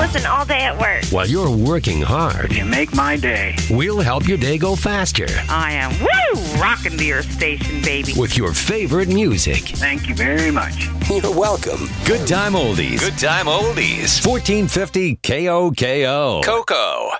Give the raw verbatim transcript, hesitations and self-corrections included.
listen all day at work. While you're working hard, You make my day. we'll help your day go faster I am, woo, rocking the Earth Station, baby. with your favorite music. Thank you very much. You're welcome. Good Time Oldies. Good Time Oldies. fourteen fifty K O K O. Coco.